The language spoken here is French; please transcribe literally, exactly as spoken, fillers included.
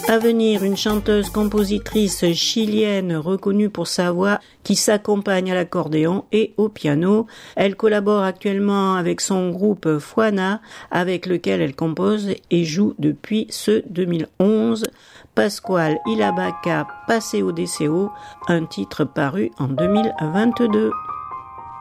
À venir, une chanteuse-compositrice chilienne reconnue pour sa voix qui s'accompagne à l'accordéon et au piano. Elle collabore actuellement avec son groupe Fuana, avec lequel elle compose et joue depuis ce deux mille onze. Pascual Ilabaca Paseo Deseo, un titre paru en deux mille vingt-deux.